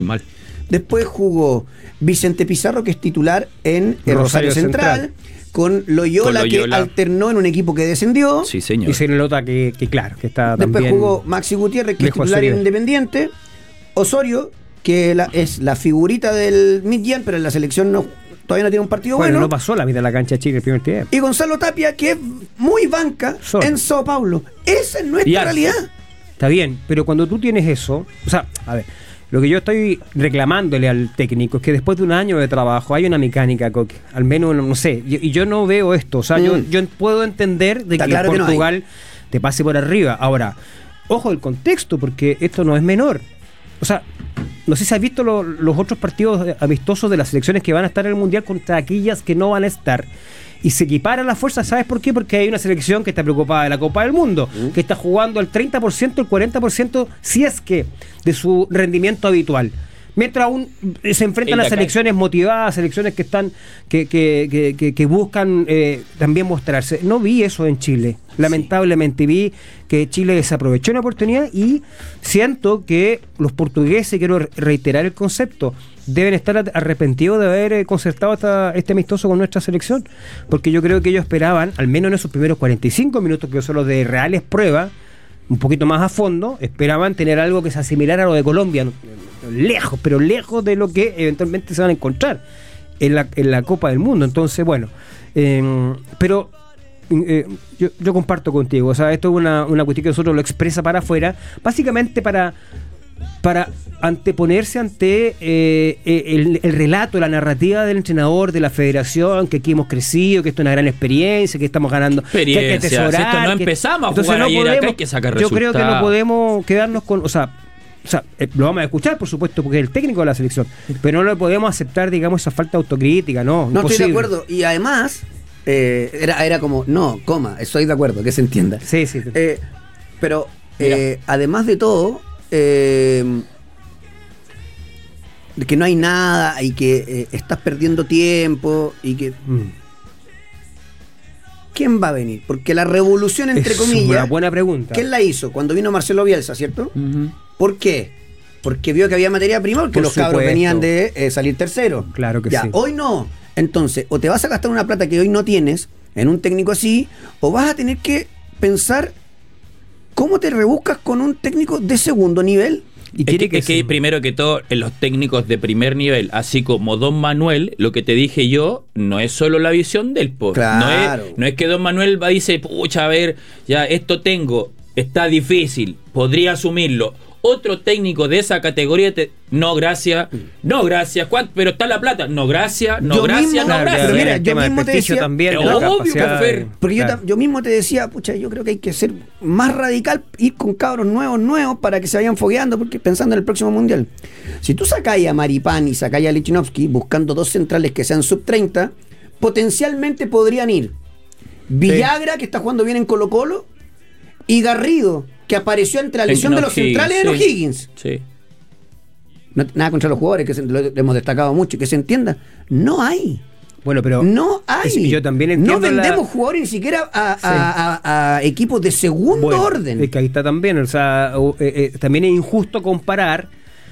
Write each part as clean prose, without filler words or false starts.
Mal. Después jugó Vicente Pizarro, que es titular en el Rosario Central. Con Loyola, que alternó en un equipo que descendió. Sí, señor. Y se nota que claro, que está Después también. Jugó Maxi Gutiérrez, que es titular en Independiente. Osorio, que es la figurita del Midtjylland, pero en la selección todavía no tiene un partido bueno. No pasó la mitad de la cancha de Chile el primer tiempo. Y Gonzalo Tapia, que es muy banca en Sao Paulo. Esa es nuestra realidad. Está bien, pero cuando tú tienes eso, o sea, a ver, lo que yo estoy reclamándole al técnico es que después de un año de trabajo hay una mecánica, Coque, al menos, no sé, y yo no veo esto, o sea, yo puedo entender de que claro Portugal te pase por arriba. Ahora, ojo el contexto, porque esto no es menor. O sea, no sé si has visto los otros partidos amistosos de las selecciones que van a estar en el Mundial contra aquellas que no van a estar. Y se equiparan las fuerzas, ¿sabes por qué? Porque hay una selección que está preocupada de la Copa del Mundo, que está jugando al 30%, el 40%, si es que, de su rendimiento habitual. Mientras aún se enfrentan a selecciones motivadas, selecciones que están que buscan también mostrarse. No vi eso en Chile, lamentablemente. Vi que Chile desaprovechó una oportunidad y siento que los portugueses, quiero reiterar el concepto, deben estar arrepentidos de haber concertado este amistoso con nuestra selección, porque yo creo que ellos esperaban, al menos en esos primeros 45 minutos, que son los de reales pruebas, un poquito más a fondo, esperaban tener algo que se asimilara a lo de Colombia, lejos, pero lejos de lo que eventualmente se van a encontrar en la Copa del Mundo. Entonces, bueno, pero yo comparto contigo, o sea, esto es una cuestión que nosotros lo expresa para afuera, básicamente para anteponerse ante el relato, la narrativa del entrenador, de la federación, que aquí hemos crecido, que esto es una gran experiencia, que estamos ganando, que hay que atesorar. Si esto no empezamos a jugar no ayer, podemos, acá hay que sacar resultados. Yo creo que no podemos quedarnos con... O sea, lo vamos a escuchar, por supuesto, porque es el técnico de la selección, pero no lo podemos aceptar, digamos, esa falta de autocrítica, ¿no? No, estoy de acuerdo. Y además, era como, estoy de acuerdo, que se entienda. Sí. Pero, además de todo... de que no hay nada y que estás perdiendo tiempo y que ¿quién va a venir? Porque la revolución, entre comillas, una buena pregunta. ¿Quién la hizo? Cuando vino Marcelo Bielsa, ¿cierto? ¿Por qué? Porque vio que había materia prima, porque los cabros venían de salir tercero. Claro que sí. Hoy no. Entonces, o te vas a gastar una plata que hoy no tienes en un técnico así, o vas a tener que pensar cómo te rebuscas con un técnico de segundo nivel. Y es que primero que todo, en los técnicos de primer nivel, así como Don Manuel, lo que te dije yo, no es solo la visión del post. Claro. No es que Don Manuel va y dice, pucha, a ver, ya esto está difícil, podría asumirlo. Otro técnico de esa categoría no gracias, pero está la plata, no gracias. Pero mira, yo mismo te decía también, porque yo mismo te decía, pucha, yo creo que hay que ser más radical, ir con cabros nuevos para que se vayan fogueando, porque pensando en el próximo mundial. Si tú sacáis a Maripán y sacáis a Lichnowsky buscando dos centrales que sean sub 30, potencialmente podrían ir Villagra, que está jugando bien en Colo-Colo, y Garrido, que apareció entre la lesión de los centrales de los Higgins. Sí. No, nada contra los jugadores, que lo hemos destacado mucho, que se entienda. No hay. Bueno, pero no hay. Yo también entiendo. No vendemos jugadores ni siquiera a equipos de segundo orden. Es que ahí está también. O sea, también es injusto comparar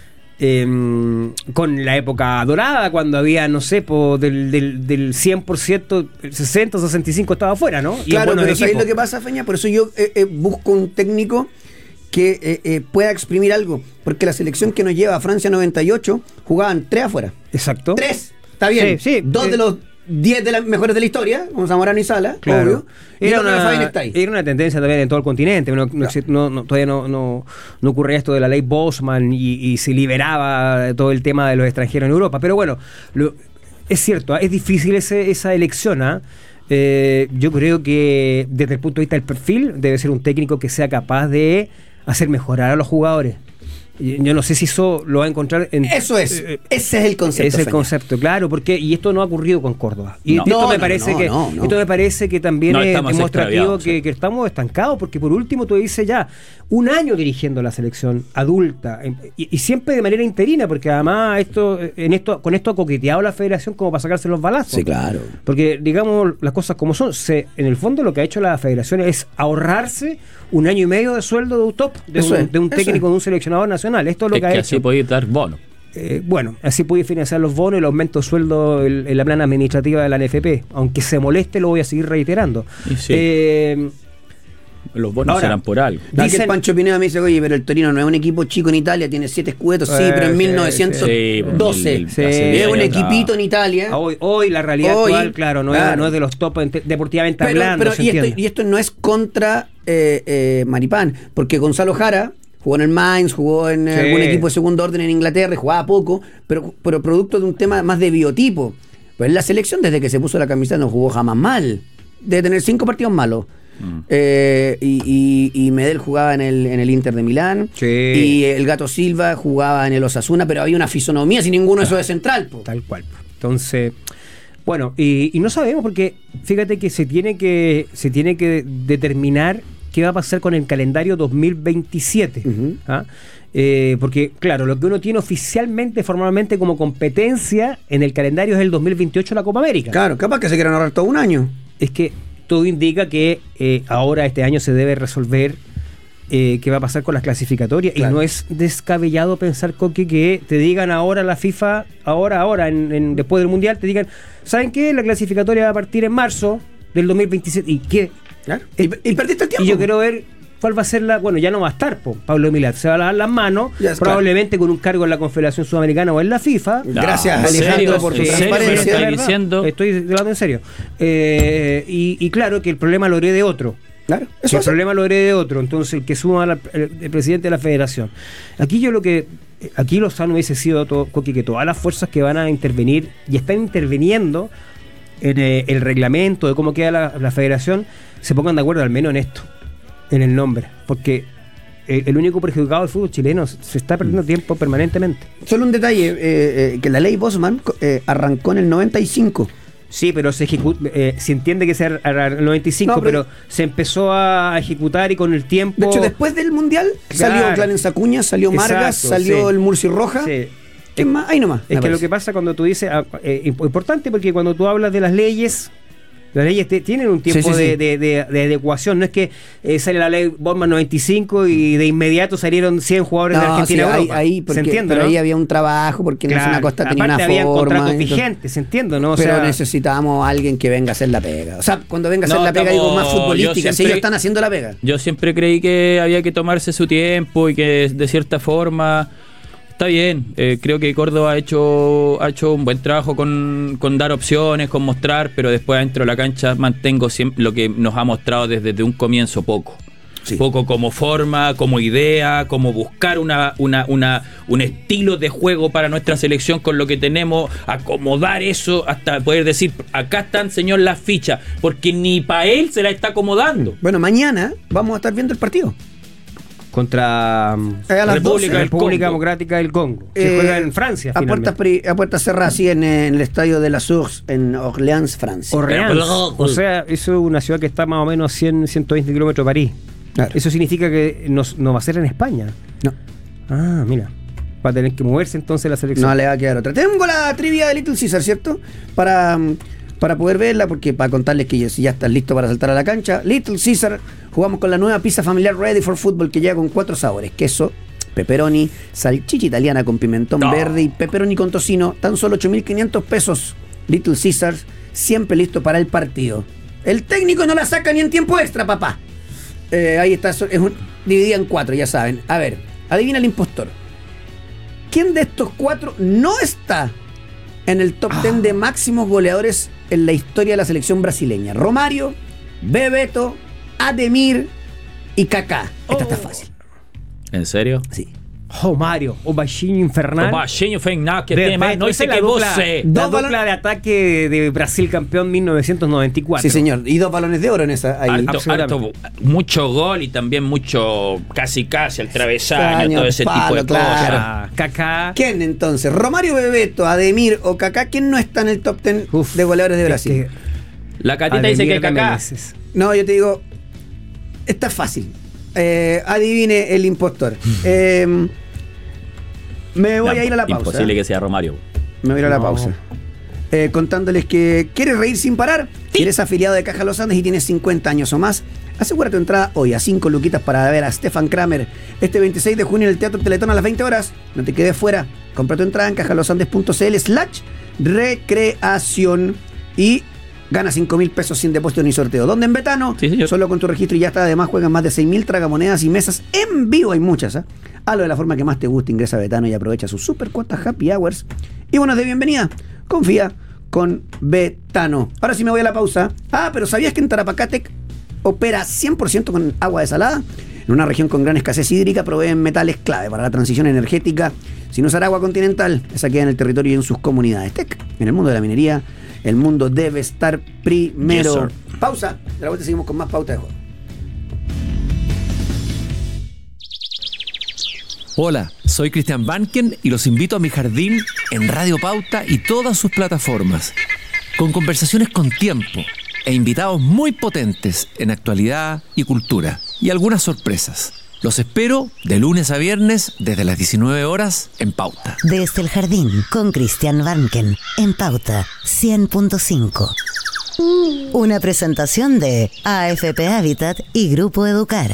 con la época dorada, cuando había, no sé, del 100%, el 60 o 65 estaba afuera, ¿no? Y claro, pero ¿sabéis lo que pasa, Feña? Por eso yo busco un técnico que pueda exprimir algo, porque la selección que nos lleva a Francia 98 jugaban 3 afuera. Exacto. 3, está bien. Sí, 2 de los 10 de las mejores de la historia, como Zamorano y Sala, claro. Obvio. Era una tendencia también en todo el continente. Todavía no ocurría esto de la ley Bosman y se liberaba todo el tema de los extranjeros en Europa. Pero bueno, es cierto, es difícil esa elección. Yo creo que desde el punto de vista del perfil debe ser un técnico que sea capaz de hacer mejorar a los jugadores. Yo no sé si eso lo va a encontrar en... Eso es, ese es el concepto. Es el concepto, claro, porque y esto no ha ocurrido con Córdoba. Y esto me parece que también es demostrativo que estamos estancados, porque por último tú dices ya, un año dirigiendo la selección adulta, y siempre de manera interina, porque además con esto ha coqueteado la federación como para sacarse los balazos. Sí, claro. Porque digamos las cosas como son, en el fondo lo que ha hecho la federación es ahorrarse 1 año y medio de sueldo de un técnico, de un seleccionador nacional. Esto es lo que ha hecho. Así podéis dar bono. bueno, así puede financiar los bonos, el aumento de sueldo en la plana administrativa de la NFP. Aunque se moleste, lo voy a seguir reiterando. Sí. Los bonos ahora, serán por algo. Dicen, Pancho Pineda me dice, oye, pero el Torino no es un equipo chico en Italia, tiene 7 escudetos, sí, pero en 1912 es un equipito en Italia. Hoy la realidad actual, claro, no es de los top deportivamente hablando. Y esto no es contra Maripán, porque Gonzalo Jara jugó en el Mainz, jugó en algún equipo de segundo orden en Inglaterra, jugaba poco, pero producto de un tema más de biotipo. Pues en la selección, desde que se puso la camiseta, no jugó jamás mal. Debe tener 5 partidos malos. Y Medel jugaba en el Inter de Milán, y el Gato Silva jugaba en el Osasuna, pero había una fisonomía sin ninguno de esos de central. Tal cual. Entonces, bueno, y no sabemos, porque fíjate que se tiene que determinar qué va a pasar con el calendario 2027. ¿Ah? Porque, claro, lo que uno tiene oficialmente, formalmente como competencia en el calendario es el 2028 la Copa América. Claro, capaz que se quieran ahorrar todo un año. Es que todo indica que ahora este año se debe resolver qué va a pasar con las clasificatorias. Claro. Y no es descabellado pensar, Coqui, que te digan ahora la FIFA, después del Mundial, te digan, ¿saben qué? La clasificatoria va a partir en marzo del 2027. ¿Y qué? Claro. Y perdiste el tiempo. Y yo quiero ver cuál va a ser bueno, ya no va a estar Pablo Milad, se va a lavar las manos, probablemente con un cargo en la Confederación Sudamericana o en la FIFA. Gracias, Alejandro, por tu transparencia. Estoy hablando en serio. Y claro que el problema lo herede otro. Claro, el problema lo herede otro, entonces el que suma el presidente de la federación. Aquí Lozano hubiese sido que todas las fuerzas que van a intervenir y están interviniendo en el reglamento de cómo queda la federación se pongan de acuerdo al menos en esto, en el nombre, porque el único perjudicado del fútbol chileno se está perdiendo tiempo permanentemente. Solo un detalle, que la ley Bosman arrancó en el 95. Sí, pero se entiende que sea el 95, pero se empezó a ejecutar y con el tiempo... De hecho, después del Mundial salió Clarence Acuña, salió Margas, salió el Murci Roja. Sí. ¿Qué más? Ahí nomás. Es que lo que pasa cuando tú dices... importante, porque cuando tú hablas de las leyes tienen un tiempo de adecuación. No es que sale la ley Bosman 95 y de inmediato salieron 100 jugadores de Argentina. ¿Se entiende? Pero ahí había un trabajo, porque en la costa tenía una había forma. Contratos vigentes, ¿se entiende? ¿No? Pero necesitábamos a alguien que venga a hacer la pega. O sea, cuando venga a hacer la pega, digo más futbolística. Si ellos están haciendo la pega. Yo siempre creí que había que tomarse su tiempo y que de cierta forma... Está bien, creo que Córdoba ha hecho un buen trabajo con dar opciones, con mostrar, pero después dentro de la cancha mantengo siempre lo que nos ha mostrado desde un comienzo poco. Sí. Poco como forma, como idea, como buscar un estilo de juego para nuestra selección con lo que tenemos, acomodar eso hasta poder decir, acá están, señor, las fichas, porque ni para él se la está acomodando. Bueno, mañana vamos a estar viendo el partido. Contra República Democrática del Congo. Se juega en Francia. A puertas cerradas, sí, en el estadio de la Source, en Orléans, Francia. O sea, eso es una ciudad que está más o menos a 120 kilómetros de París. Claro. Eso significa que no va a ser en España. No. Ah, mira. Va a tener que moverse entonces la selección. No le va a quedar otra. Tengo la trivia de Little Caesar, ¿cierto? Para poder verla, porque para contarles que si ya estás listo para saltar a la cancha, Little Caesar, jugamos con la nueva pizza familiar Ready for Football, que llega con 4 sabores: queso, pepperoni, salchicha italiana con pimentón verde y pepperoni con tocino. Tan solo 8.500 pesos. Little Caesar, siempre listo para el partido. El técnico no la saca ni en tiempo extra, papá. Ahí está, dividida en 4, ya saben. A ver, adivina el impostor. ¿Quién de estos 4 no está en el top 10 de máximos goleadores en la historia de la selección brasileña? Romario, Bebeto, Ademir y Kaká. Esta está fácil. ¿En serio? Sí. Romario, o baixinho infernal. O baixinho infernal, que tiene más noise que vos. La dupla de ataque de Brasil campeón 1994. Sí, señor. Y 2 balones de oro en esa. Ahí. Alto, mucho gol y también mucho casi al travesaño, todo ese tipo de cosas. Kaká. ¿Quién entonces? Romario, Bebeto, Ademir o Kaká. ¿Quién no está en el top 10 de goleadores de Brasil? La Catita dice que Kaká. No, yo te digo, está fácil. Adivine el impostor. Me voy a ir a la pausa. Imposible que sea Romario. Me voy a ir a la pausa. Contándoles que ¿quieres reír sin parar? Si eres afiliado de Caja Los Andes y tienes 50 años o más, Asegura tu entrada hoy a 5 luquitas para ver a Stefan Kramer este 26 de junio en el Teatro Teletón a las 20 horas. No te quedes fuera. Compra tu entrada en cajalosandes.cl/recreación y gana 5.000 pesos sin depósito ni sorteo. ¿Dónde? En Betano. Sí, señor. Solo con tu registro y ya está. Además juegan más de 6.000 tragamonedas y mesas en vivo. Hay muchas, ¿eh? Hazlo de la forma que más te guste. Ingresa a Betano y aprovecha sus super cuotas Happy Hours y bonos de bienvenida. Confía con Betano. Ahora sí me voy a la pausa. Pero ¿sabías que en Tarapacátec opera 100% con agua desalada? En una región con gran escasez hídrica proveen metales clave para la transición energética. Sin usar agua continental, esa queda en el territorio y en sus comunidades. TEC, en el mundo de la minería, el mundo debe estar primero. Yes, pausa. De la vuelta seguimos con más pauta de juego. Hola, soy Cristian Banken y los invito a mi jardín en Radio Pauta y todas sus plataformas, con conversaciones con tiempo e invitados muy potentes en actualidad y cultura, y algunas sorpresas. Los espero de lunes a viernes desde las 19 horas en Pauta. Desde el jardín con Cristian Banken en Pauta 100.5. Una presentación de AFP Habitat y Grupo Educar.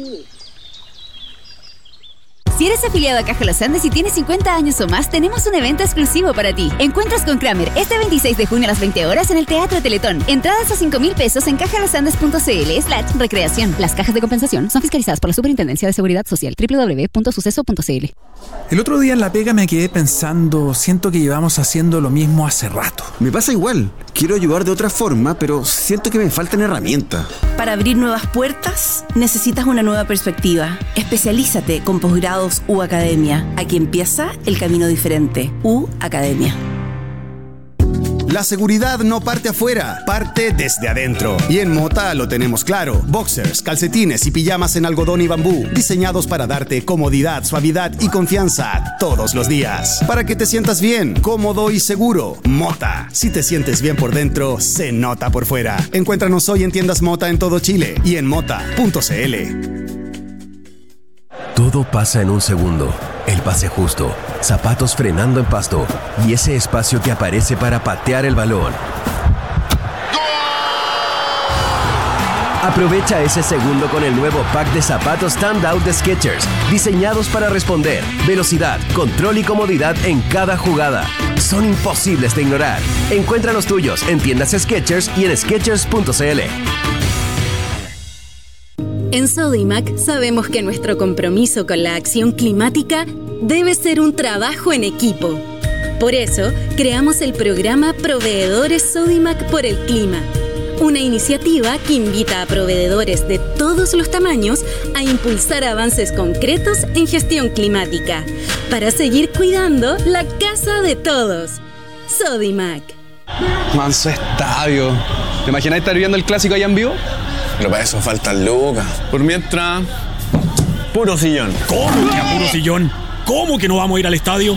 Si eres afiliado a Caja Los Andes y tienes 50 años o más, tenemos un evento exclusivo para ti. Encuentros con Kramer este 26 de junio a las 20 horas en el Teatro Teletón. Entradas a 5.000 pesos en cajalosandes.cl/recreación. Las cajas de compensación son fiscalizadas por la Superintendencia de Seguridad Social. www.suceso.cl. El otro día en la pega me quedé pensando, siento que llevamos haciendo lo mismo hace rato. Me pasa igual. Quiero ayudar de otra forma, pero siento que me faltan herramientas. Para abrir nuevas puertas, necesitas una nueva perspectiva. Especialízate con posgrados U Academia. Aquí empieza el camino diferente. U Academia. La seguridad no parte afuera, parte desde adentro. Y en Mota lo tenemos claro. Boxers, calcetines y pijamas en algodón y bambú, diseñados para darte comodidad, suavidad y confianza todos los días. Para que te sientas bien, cómodo y seguro. Mota. Si te sientes bien por dentro, se nota por fuera. Encuéntranos hoy en tiendas Mota en todo Chile y en mota.cl. Todo pasa en un segundo. El pase justo, zapatos frenando en pasto y ese espacio que aparece para patear el balón. Aprovecha ese segundo con el nuevo pack de zapatos Standout de Skechers, diseñados para responder, velocidad, control y comodidad en cada jugada. Son imposibles de ignorar. Encuentra los tuyos en tiendas Skechers y en Skechers.cl. En Sodimac sabemos que nuestro compromiso con la acción climática debe ser un trabajo en equipo. Por eso, creamos el programa Proveedores Sodimac por el Clima, una iniciativa que invita a proveedores de todos los tamaños a impulsar avances concretos en gestión climática, para seguir cuidando la casa de todos. Sodimac. Manso estadio. ¿Te imaginas estar viendo el clásico allá en vivo? Pero para eso faltan lucas. Por mientras, puro sillón. ¿Cómo que a puro sillón? ¿Cómo que no vamos a ir al estadio?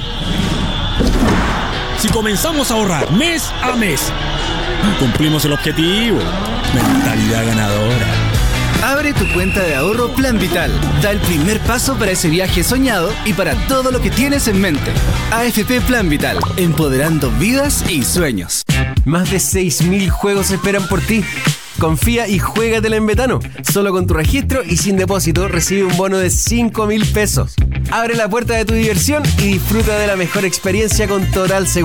Si comenzamos a ahorrar mes a mes, cumplimos el objetivo. Mentalidad ganadora. Abre tu cuenta de ahorro Plan Vital. Da el primer paso para ese viaje soñado y para todo lo que tienes en mente. AFP Plan Vital, empoderando vidas y sueños. Más de 6.000 juegos esperan por ti. Confía y juégatela en Betano. Solo con tu registro y sin depósito recibe un bono de 5.000 pesos. Abre la puerta de tu diversión y disfruta de la mejor experiencia con total seguridad.